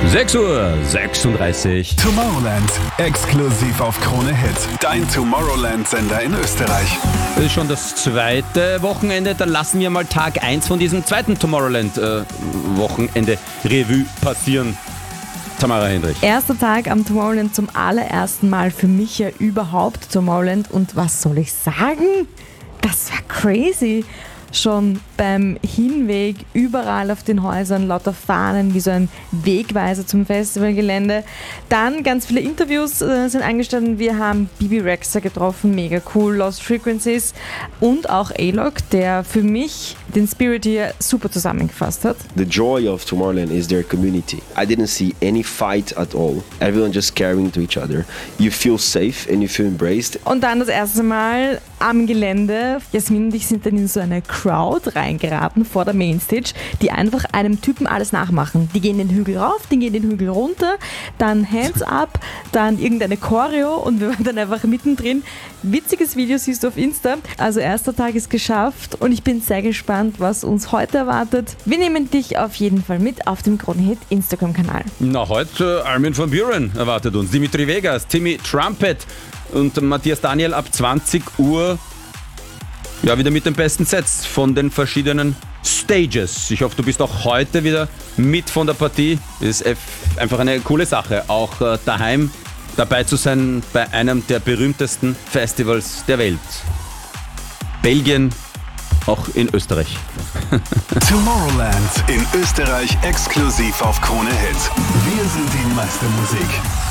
6:36 Uhr. Tomorrowland, exklusiv auf Krone Hit. Dein Tomorrowland-Sender in Österreich. Das ist schon das zweite Wochenende. Dann lassen wir mal Tag 1 von diesem zweiten Tomorrowland-Wochenende Revue passieren. Tamara Hendrich. Erster Tag am Tomorrowland, zum allerersten Mal für mich ja überhaupt Tomorrowland. Und was soll ich sagen? Das war crazy. Schon beim Hinweg überall auf den Häusern lauter Fahnen wie so ein Wegweiser zum Festivalgelände. Dann ganz viele Interviews sind eingestanden. Wir haben Bibi Rexha getroffen, mega cool, Lost Frequencies und auch A-Log, der für mich den Spirit hier super zusammengefasst hat. The joy of Tomorrowland is their community. I didn't see any fight at all. Everyone just caring to each other. You feel safe and you feel embraced. Und dann das erste Mal am Gelände. Jasmin und ich sind dann in so eine Crowd reingeraten vor der Mainstage, die einfach einem Typen alles nachmachen. Die gehen den Hügel rauf, die gehen den Hügel runter, dann Hands up, dann irgendeine Choreo und wir waren dann einfach mittendrin. Witziges Video siehst du auf Insta. Also erster Tag ist geschafft und ich bin sehr gespannt, was uns heute erwartet. Wir nehmen dich auf jeden Fall mit auf dem Krone Hit Instagram-Kanal. Na, heute Armin van Buuren erwartet uns. Dimitri Vegas, Timmy Trumpet und Matthias Daniel ab 20 Uhr. Ja, wieder mit den besten Sets von den verschiedenen Stages. Ich hoffe, du bist auch heute wieder mit von der Partie. Es ist einfach eine coole Sache, auch daheim dabei zu sein bei einem der berühmtesten Festivals der Welt. Belgien, auch in Österreich. Tomorrowland in Österreich exklusiv auf Krone Hit. Wir sind die Meistermusik.